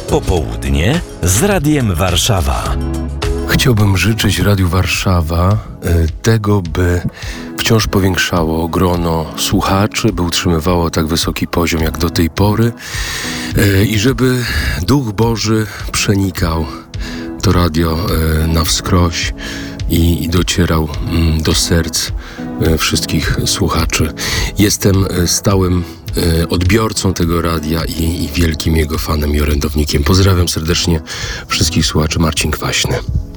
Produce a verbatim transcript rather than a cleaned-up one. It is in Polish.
Popołudnie z Radiem Warszawa. Chciałbym życzyć Radiu Warszawa tego, by wciąż powiększało grono słuchaczy, by utrzymywało tak wysoki poziom jak do tej pory i żeby Duch Boży przenikał to radio na wskroś i docierał do serc wszystkich słuchaczy. Jestem stałym odbiorcą tego radia i, i wielkim jego fanem i orędownikiem. Pozdrawiam serdecznie wszystkich słuchaczy. Marcin Kwaśny.